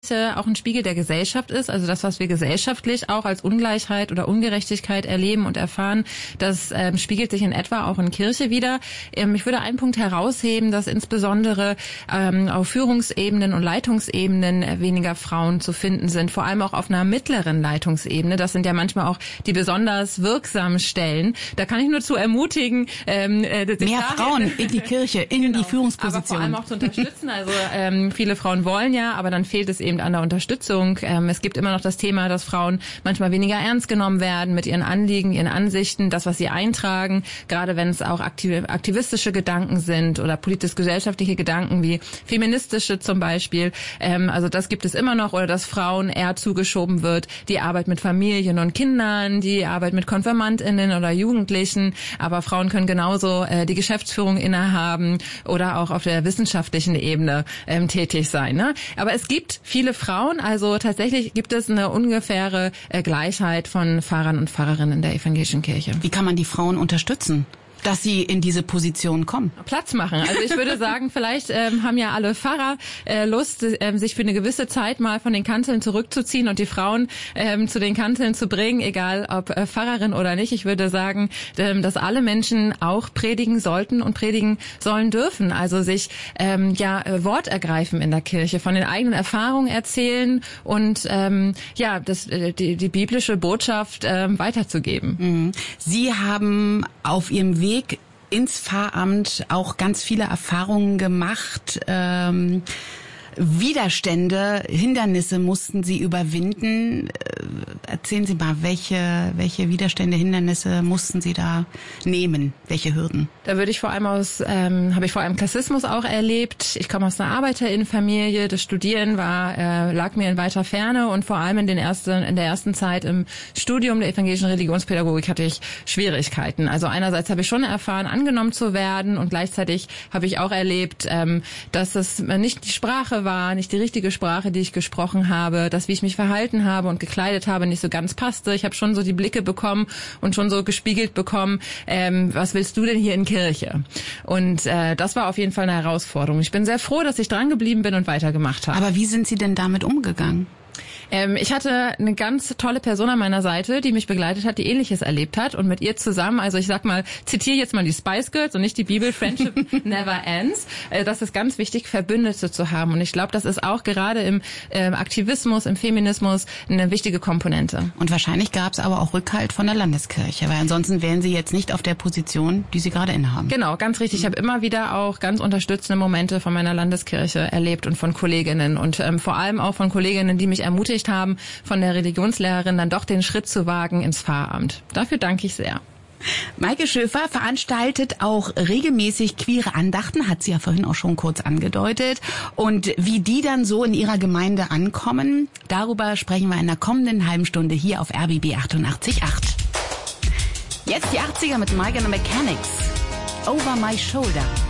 Kirche auch ein Spiegel der Gesellschaft ist, also das, was wir gesellschaftlich auch als Ungleichheit oder Ungerechtigkeit erleben und erfahren, das spiegelt sich in etwa auch in Kirche wider. Ich würde einen Punkt herausheben, dass insbesondere auf Führungsebenen und Leitungsebenen weniger Frauen zu finden sind, vor allem auch auf einer mittleren Leitungsebene. Das sind ja manchmal auch die besonders wirksamen Stellen. Da kann ich nur zu ermutigen, mehr Frauen in die Kirche, in die Führungsposition. Aber vor allem auch zu unterstützen. Also viele Frauen wollen ja, aber dann fehlt es eben an der Unterstützung. Es gibt immer noch das Thema, dass Frauen manchmal weniger ernst genommen werden mit ihren Anliegen, ihren Ansichten, das, was sie eintragen, gerade wenn es auch aktivistische Gedanken sind oder politisch-gesellschaftliche Gedanken wie feministische zum Beispiel. Also das gibt es immer noch, oder dass Frauen eher zugeschoben wird, die Arbeit mit Familien und Kindern, die Arbeit mit KonfirmandInnen oder Jugendlichen, aber Frauen können genauso die Geschäftsführung innehaben oder auch auf der wissenschaftlichen Ebene tätig sein. Ne? Aber es gibt viele Frauen, also tatsächlich gibt es eine ungefähre Gleichheit von Pfarrern und Pfarrerinnen in der evangelischen Kirche. Wie kann man die Frauen unterstützen, dass sie in diese Position kommen? Platz machen. Also ich würde sagen, vielleicht haben ja alle Pfarrer Lust, sich für eine gewisse Zeit mal von den Kanzeln zurückzuziehen und die Frauen zu den Kanzeln zu bringen, egal ob Pfarrerin oder nicht. Ich würde sagen, dass alle Menschen auch predigen sollten und predigen sollen dürfen. Also sich Wort ergreifen in der Kirche, von den eigenen Erfahrungen erzählen und die biblische Botschaft weiterzugeben. Sie haben auf Ihrem Weg ins Pfarramt auch ganz viele Erfahrungen gemacht. Widerstände, Hindernisse mussten Sie überwinden. Erzählen Sie mal, welche Widerstände, Hindernisse mussten Sie da nehmen? Welche Hürden? Da habe ich vor allem Klassismus auch erlebt. Ich komme aus einer Arbeiterinnenfamilie. Das Studieren lag mir in weiter Ferne und vor allem in der ersten Zeit im Studium der evangelischen Religionspädagogik hatte ich Schwierigkeiten. Also einerseits habe ich schon erfahren, angenommen zu werden und gleichzeitig habe ich auch erlebt, dass es nicht die Sprache war, nicht die richtige Sprache, die ich gesprochen habe, dass wie ich mich verhalten habe und gekleidet habe, nicht so ganz passte. Ich habe schon so die Blicke bekommen und schon so gespiegelt bekommen, was willst du denn hier in Kirche? Und das war auf jeden Fall eine Herausforderung. Ich bin sehr froh, dass ich dran geblieben bin und weitergemacht habe. Aber wie sind Sie denn damit umgegangen? Ich hatte eine ganz tolle Person an meiner Seite, die mich begleitet hat, die Ähnliches erlebt hat und mit ihr zusammen, also ich sag mal, zitiere jetzt mal die Spice Girls und nicht die Bibel, Friendship never ends. Das ist ganz wichtig, Verbündete zu haben und ich glaube, das ist auch gerade im Aktivismus, im Feminismus eine wichtige Komponente. Und wahrscheinlich gab es aber auch Rückhalt von der Landeskirche, weil ansonsten wären Sie jetzt nicht auf der Position, die Sie gerade innehaben. Genau, ganz richtig. Ich habe immer wieder auch ganz unterstützende Momente von meiner Landeskirche erlebt und von Kolleginnen und vor allem auch von Kolleginnen, die mich ermutigt haben, von der Religionslehrerin dann doch den Schritt zu wagen ins Pfarramt. Dafür danke ich sehr. Maike Schöfer veranstaltet auch regelmäßig queere Andachten, hat sie ja vorhin auch schon kurz angedeutet. Und wie die dann so in ihrer Gemeinde ankommen, darüber sprechen wir in der kommenden halben Stunde hier auf RBB 88.8. Jetzt die 80er mit Michael Mechanics. Over My Shoulder.